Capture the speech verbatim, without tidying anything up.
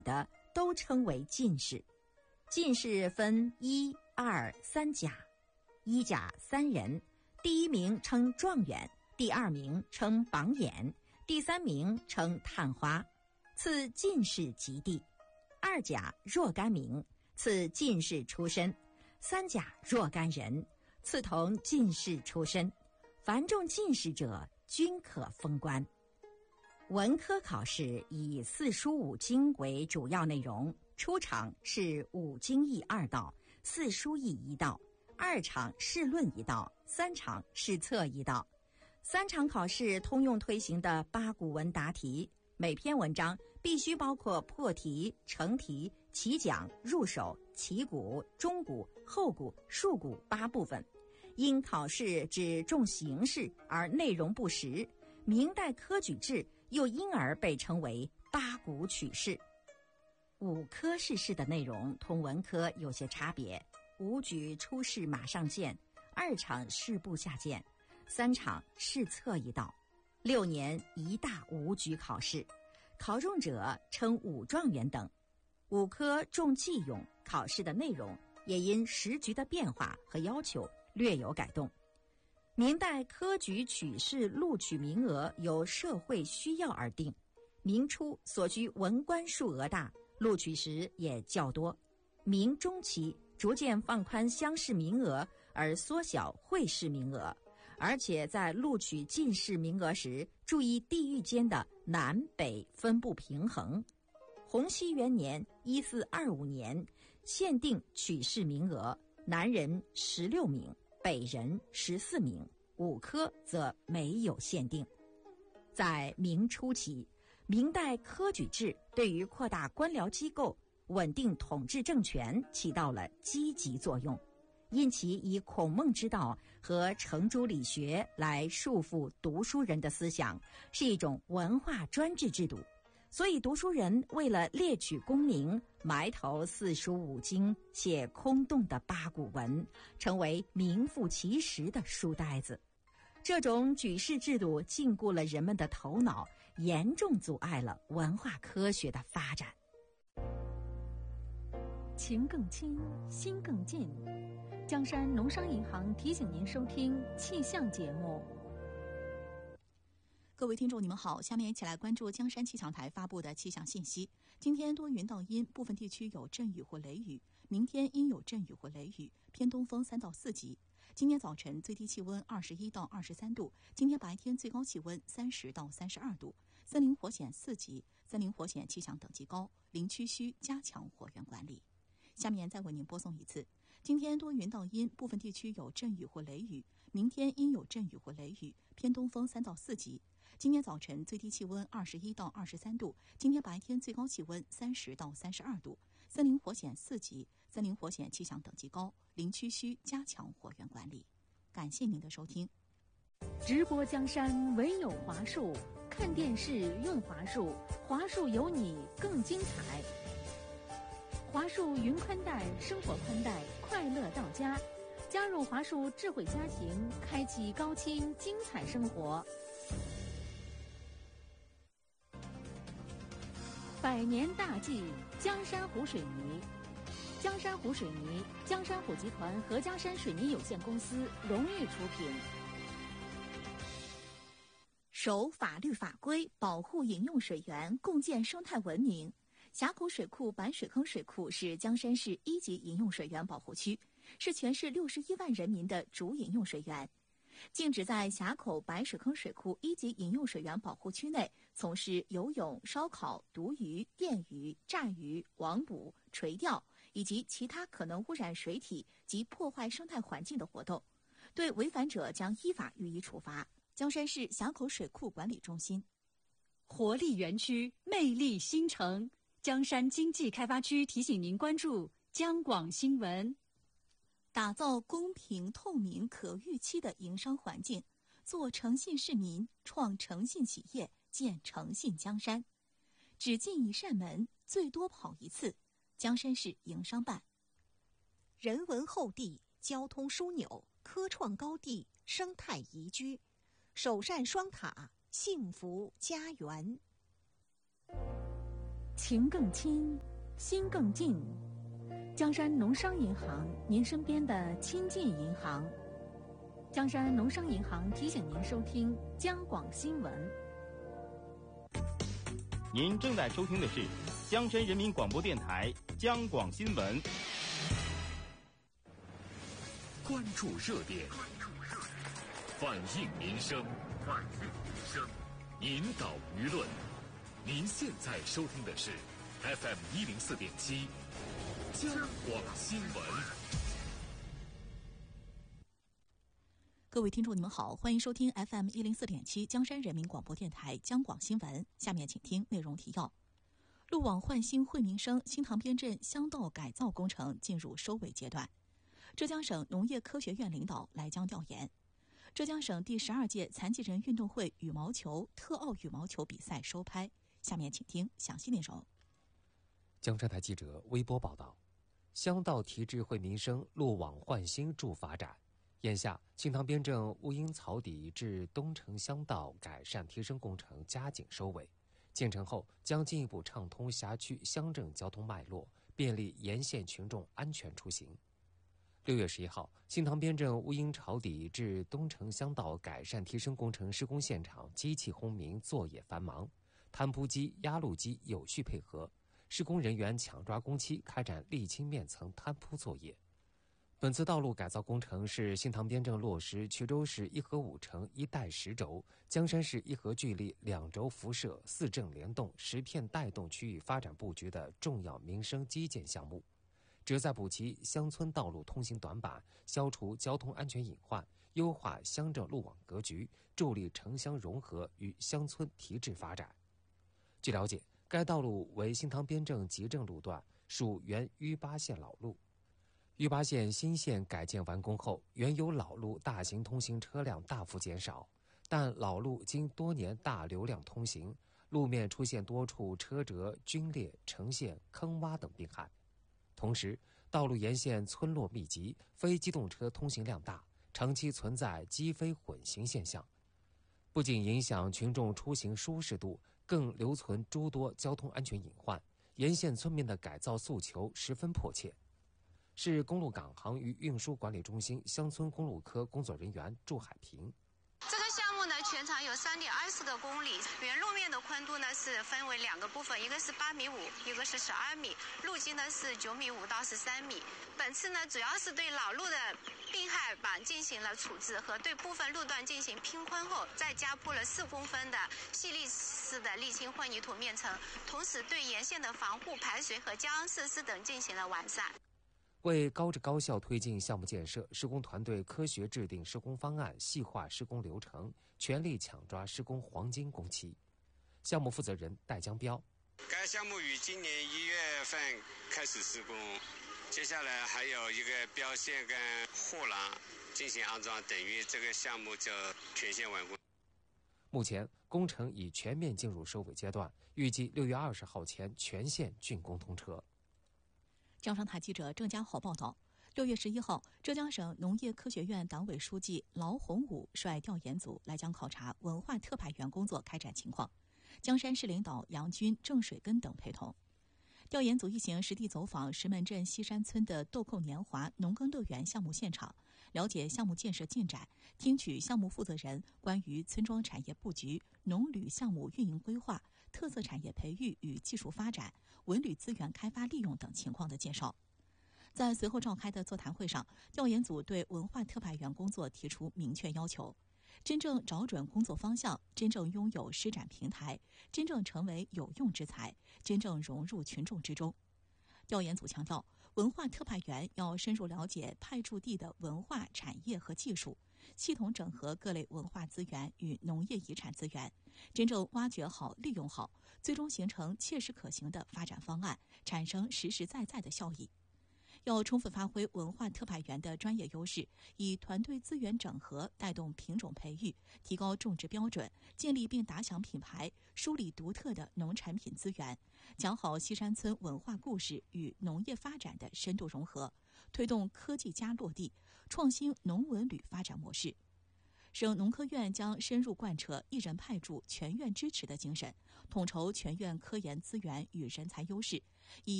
的都称为进士。进士分一、二、三甲，一甲三人，第一名称状元，第二名称榜眼，第三名称探花，赐进士及第。二甲若干名，赐进士出身；三甲若干人，赐同进士出身。凡中进士者，均可封官。文科考试以四书五经为主要内容，出场是五经义二道，四书义一道，二场试论一道，三场试测一道。三场考试通用推行的八股文答题，每篇文章必须包括破题、成题、起讲、入手、起鼓、中鼓、后鼓、述鼓八部分。因考试只重形式而内容不实，明代科举制又因而被称为八股取士。五科试试的内容同文科有些差别，五举初试马上见，二场试部下见，三场试测一道，六年一大五举考试，考中者称五状元等。五科重记用，考试的内容也因时局的变化和要求略有改动。明代科举取士录取名额由社会需要而定，明初所需文官数额大，录取时也较多。明中期逐渐放宽乡试名额，而缩小会试名额，而且在录取进士名额时注意地域间的南北分布平衡。洪熙元年一四二五年限定取士名额，南人十六名，北人十四名，五科则没有限定。在明初期，明代科举制对于扩大官僚机构、稳定统治政权起到了积极作用，因其以孔孟之道和程朱理学来束缚读书人的思想，是一种文化专制制度。所以读书人为了猎取功名，埋头四书五经，写空洞的八股文，成为名副其实的书呆子。这种举士制度禁锢了人们的头脑，严重阻碍了文化科学的发展。 情更亲，心更近。江山农商银行提醒您收听气象节目。 各位听众你们好，下面一起来关注江山气象台发布的气象信息。今天多云到阴，部分地区有阵雨或雷雨，明天阴有阵雨或雷雨，偏东风三到四级。今天早晨最低气温二十一到二十三度，今天白天最高气温三十到三十二度，森林火险四级，森林火险气象等级高，林区需加强火源管理。下面再为您播送一次。今天多云到阴，部分地区有阵雨或雷雨，明天阴有阵雨或雷雨，偏东风三到四级。今天早晨最低气温二十一到二十三度，今天白天最高气温三十到三十二度，森林火险四级，森林火险气象等级高，林区需加强火源管理。感谢您的收听。 直播江山唯有华数，看电视用华数，华数有你更精彩。华数云宽带，生活宽带，快乐到家。加入华数智慧家庭，开启高清精彩生活。百年大计，江山湖水泥。江山湖水泥，江山湖集团和江山水泥有限公司荣誉出品。 守法律法规，保护饮用水源，共建生态文明。峡口水库板水坑水库是江山市一级饮用水源保护区，是全市六十一万人民的主饮用水源。禁止在峡口白水坑水库一级饮用水源保护区内从事游泳、烧烤、毒鱼、电鱼、炸鱼、网捕、垂钓以及其他可能污染水体及破坏生态环境的活动，对违反者将依法予以处罚。江山市峡口水库管理中心。 活力园区，魅力新城。江山经济开发区提醒您关注江广新闻。 打造公平、透明、可预期的营商环境，做诚信市民，创诚信企业，建诚信江山。只进一扇门，最多跑一次。江山市营商办。 人文厚地，交通枢纽，科创高地，生态宜居，首善双塔，幸福家园。 情更亲，心更近。江山农商银行，您身边的亲近银行。江山农商银行提醒您收听江广新闻。 您正在收听的是江山人民广播电台江广新闻。 关注热点，反映民生，反映民生，引导舆论。您现在收听的是 F M 一零四点七江广新闻。 各位听众，你们好，欢迎收听 F M 一零四点七江山人民广播电台江广新闻。下面请听内容提要：路网焕新惠民生新塘边镇乡道改造工程进入收尾阶段。浙江省农业科学院领导来江调研。浙江省第十二届残疾人运动会羽毛球特奥羽毛球比赛收拍。下面请听详细内容。 江山台记者微波报道：乡道提质惠民生，路网焕新助发展。眼下，新塘边镇乌鹰草底至东城乡道改善提升工程加紧收尾，建成后将进一步畅通辖区乡镇交通脉络，便利沿线群众安全出行。六月十一号，新塘边镇乌鹰草底至东城乡道改善提升工程施工现场机器轰鸣，作业繁忙，摊铺机、压路机有序配合，施工人员抢抓工期开展沥青面层摊铺作业。本次道路改造工程是新塘边镇落实衢州市一河五城一带十轴、江山市一河聚力两轴辐射四镇联动十片带动区域发展布局的重要民生基建项目，旨在补齐乡村道路通行短板，消除交通安全隐患，优化乡镇路网格局，助力城乡融合与乡村提质发展。据了解，该道路为新塘边镇集镇路段，属原渝八线老路。渝八线新线改建完工后，原有老路大型通行车辆大幅减少，但老路经多年大流量通行，路面出现多处车辙、龟裂、呈现坑洼等病害。同时，道路沿线村落密集，非机动车通行量大，长期存在机非混行现象，不仅影响群众出行舒适度，更留存诸多交通安全隐患。沿线村民的改造诉求十分迫切。市公路港航与运输管理中心乡村公路科工作人员祝海平。 这个项目呢，全长有三点二四个公里，原路面的宽度呢是分为两个部分，一个是八米五，一个是十二米，路基呢是九米五到十三米。本次呢，主要是对老路的病害板进行了处置，和对部分路段进行拼宽后，再加铺了四公分的细粒式的沥青混凝土面层，同时对沿线的防护、排水和交通设施等进行了完善。 为高质高效推进项目建设，施工团队科学制定施工方案，细化施工流程，全力抢抓施工黄金工期。项目负责人戴江彪： 该项目于今年一月份开始施工，接下来还有一个标线跟护栏进行安装，等于这个项目就全线完工。 目前工程已全面进入收尾阶段，预计六月二十号前全线竣工通车。 江山台记者郑家豪报道：六月十一号，浙江省农业科学院党委书记劳洪武率调研组来江考察文化特派员工作开展情况，江山市领导杨军、郑水根等陪同。调研组一行实地走访石门镇西山村的豆蔻年华农耕乐园项目现场，了解项目建设进展，听取项目负责人关于村庄产业布局、农旅项目运营规划、特色产业培育与技术发展、文旅资源开发利用等情况的介绍。在随后召开的座谈会上，调研组对文化特派员工作提出明确要求：真正找准工作方向，真正拥有施展平台，真正成为有用之才，真正融入群众之中。调研组强调，文化特派员要深入了解派驻地的文化产业和技术，系统整合各类文化资源与农业遗产资源，真正挖掘好、利用好，最终形成切实可行的发展方案，产生实实在在的效益。要充分发挥文化特派员的专业优势，以团队资源整合带动品种培育，提高种植标准，建立并打响品牌，梳理独特的农产品资源，讲好西山村文化故事与农业发展的深度融合，推动科技加落地，创新农文旅发展模式。 省农科院将深入贯彻一人派驻、全院支持的精神，统筹全院科研资源与人才优势，以